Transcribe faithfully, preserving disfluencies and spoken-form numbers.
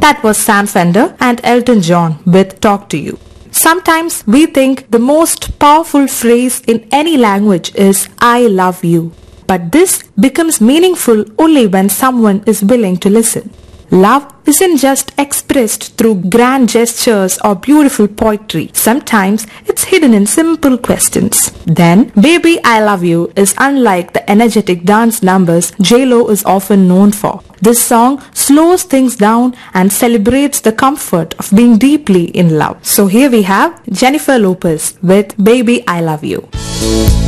That was Sam Fender and Elton John with Talk to You. Sometimes we think the most powerful phrase in any language is I love you. But this becomes meaningful only when someone is willing to listen. Love isn't just expressed through grand gestures or beautiful poetry. Sometimes it's hidden in simple questions. Then, Baby I Love You is unlike the energetic dance numbers J-Lo is often known for. This song slows things down and celebrates the comfort of being deeply in love. So here we have Jennifer Lopez with Baby I Love You.